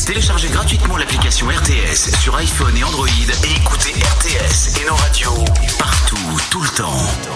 Téléchargez gratuitement l'application RTS sur iPhone et Android et écoutez RTS et nos radios partout, tout le temps.